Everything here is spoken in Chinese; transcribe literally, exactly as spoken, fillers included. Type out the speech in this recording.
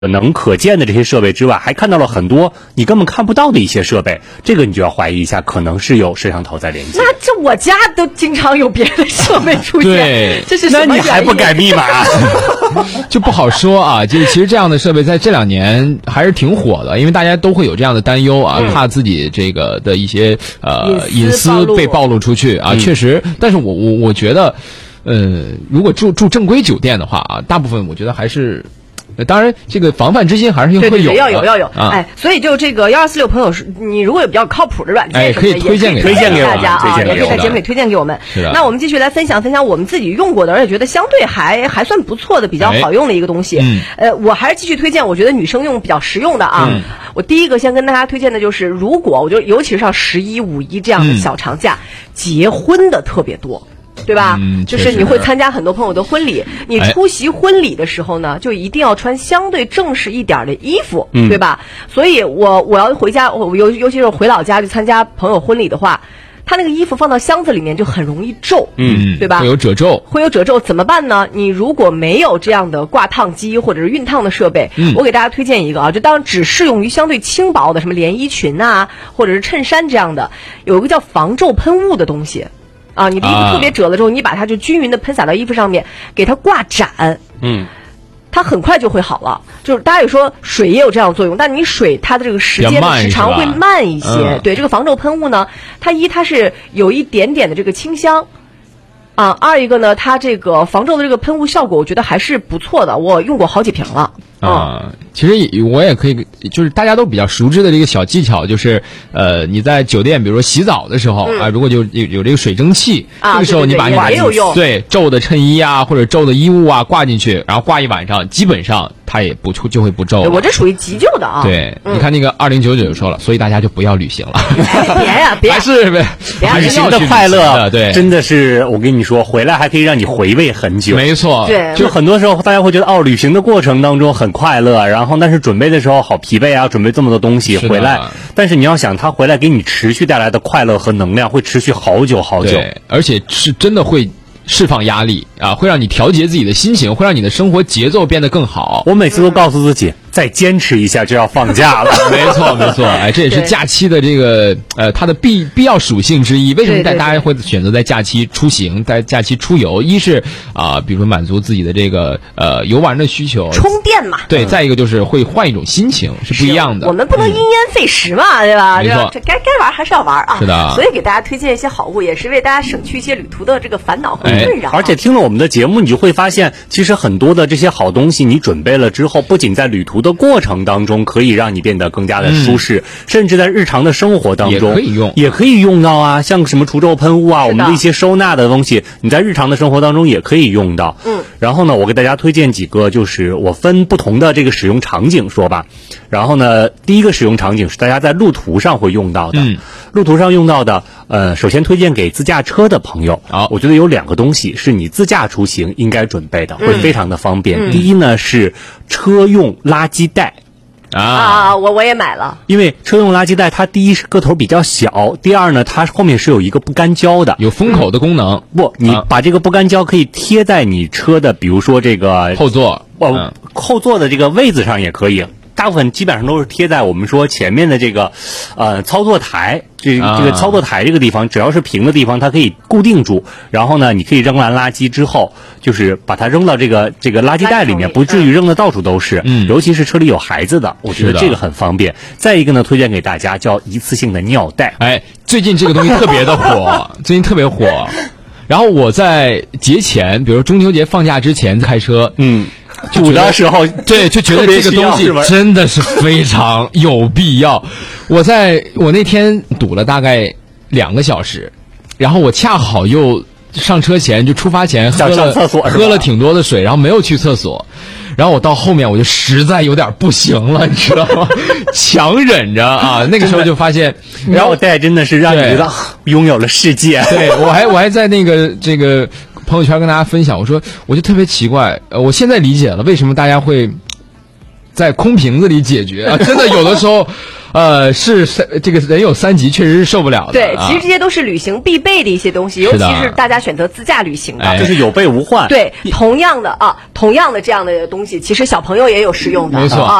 能可见的这些设备之外，还看到了很多你根本看不到的一些设备，这个你就要怀疑一下，可能是有摄像头在连接。 那这我家都经常有别的设备出现， 对， 这是什么那你还不改密码？ 就不好说啊。就其实这样的设备在这两年还是挺火的，因为大家都会有这样的担忧啊，嗯、怕自己这个的一些呃隐私被暴露出去啊。嗯、确实，但是我我我觉得，呃，如果住住正规酒店的话啊，大部分我觉得还是。当然，这个防范之心还是会有的， 对对对，要有要有。 啊、 哎，所以就这个幺二四六朋友，你如果有比较靠谱的软件， 哎，可以推荐给推荐给大家啊，也可以在节目里推荐给我们。 是的。 那我们继续来分享分享我们自己用过的，而且觉得相对还还算不错的、比较好用的一个东西。 嗯。 呃，我还是继续推荐，我觉得女生用比较实用的啊。 嗯。 我第一个先跟大家推荐的就是，如果我觉得尤其是像十一、五一这样的小长假，嗯、结婚的特别多。对吧？ 嗯， 就是你会参加很多朋友的婚礼，你出席婚礼的时候呢，就一定要穿相对正式一点的衣服， 嗯、 对吧？所以我我要回家，我尤尤其是回老家去参加朋友婚礼的话，他那个衣服放到箱子里面就很容易皱， 嗯， 对吧？ 会有褶皱， 会有褶皱，怎么办呢？你如果没有这样的挂烫机或者是熨烫的设备， 嗯、 我给大家推荐一个啊，就当然只适用于相对轻薄的，什么连衣裙啊，或者是衬衫这样的，有一个叫防皱喷雾的东西。啊，你的衣服特别褶了之后，啊、你把它就均匀的喷洒到衣服上面，给它挂展， 嗯， 它很快就会好了。就是大家有说水也有这样的作用，但你水它的这个时间的时长会慢一些。 嗯、 对，这个防皱喷雾呢，它一它是有一点点的这个清香。啊，二一个呢，它这个防皱的这个喷雾效果，我觉得还是不错的，我用过好几瓶了。 啊、嗯，其实我也可以，就是大家都比较熟知的这个小技巧，就是呃，你在酒店，比如说洗澡的时候、嗯、啊，如果就有有这个水蒸气， 啊、 这个时候你把你也有用， 对皱的衬衣啊或者皱的衣物啊挂进去，然后挂一晚上，基本上它也不就会不皱了。 我这属于急救的啊。 对， 嗯、 你看那个二零九九就说了，所以大家就不要旅行了。 别呀、啊，别， 还是别旅行的快乐， 对， 真的是我跟你说，回来还可以让你回味很久。 没错， 对， 就很多时候大家会觉得哦，旅行的过程当中很快乐，然后但是准备的时候好疲惫啊，准备这么多东西回来，但是你要想，它回来给你持续带来的快乐和能量会持续好久好久， 对，而且是真的会释放压力啊，会让你调节自己的心情，会让你的生活节奏变得更好。 我每次都告诉自己，再坚持一下就要放假了。 没错，没错，哎，这也是假期的这个呃它的必必要属性之一。为什么大家会选择在假期出行，在假期出游？一是啊、呃，比如说满足自己的这个呃游玩的需求， 充电嘛。 对，再一个就是会换一种心情，是不一样的。 我们不能因噎废食嘛，嗯、对吧？ 没错， 这该该玩还是要玩啊。 是的。 所以给大家推荐一些好物，也是为大家省去一些旅途的这个烦恼和困扰。 哎、而且听了我们的节目，你就会发现，其实很多的这些好东西，你准备了之后，不仅在旅途的过程当中可以让你变得更加的舒适，嗯、甚至在日常的生活当中也可以用， 也可以用到啊。像什么除皱喷雾啊，我们的一些收纳的东西，你在日常的生活当中也可以用到。 嗯。 然后呢，我给大家推荐几个，就是我分不同的这个使用场景说吧。然后呢，第一个使用场景是大家在路途上会用到的。 嗯。 路途上用到的，呃，首先推荐给自驾车的朋友。 好， 我觉得有两个东西是你自驾出行应该准备的，会非常的方便。 嗯、 第一呢是车用垃圾袋。 啊啊！我我也买了， 因为车用垃圾袋，它第一是个头比较小，第二呢，它后面是有一个不干胶的， 有封口的功能。 嗯、不，你把这个不干胶可以贴在你车的，比如说这个后座， 哦、嗯，后座的这个位子上也可以。大部分基本上都是贴在我们说前面的这个，呃，操作台，这这个操作台这个地方，只要是平的地方，它可以固定住。然后呢，你可以扔完垃圾之后，就是把它扔到这个这个垃圾袋里面，不至于扔的到处都是。 嗯， 尤其是车里有孩子的，我觉得这个很方便。再一个呢，推荐给大家叫一次性的尿袋。 哎，最近这个东西特别的火，最近特别火。然后我在节前，比如中秋节放假之前开车， 嗯。堵的时候， 对，就觉得这个东西真的是非常有必要。我在我那天堵了大概两个小时，然后我恰好又上车前就出发前喝了厕所喝了挺多的水，然后没有去厕所，然后我到后面我就实在有点不行了，你知道吗？强忍着啊，那个时候就发现， 然后带真的是让你觉得拥有了世界。 对，我还我还在那个这个。朋友圈跟大家分享，我说我就特别奇怪，呃，我现在理解了为什么大家会在空瓶子里解决啊！真的有的时候呃，是这个人有三急，确实是受不了的。 对， 啊、 其实这些都是旅行必备的一些东西，尤其是大家选择自驾旅行的， 哎、 就是有备无患。 对，同样的啊，同样的这样的东西，其实小朋友也有适用的， 没错。 啊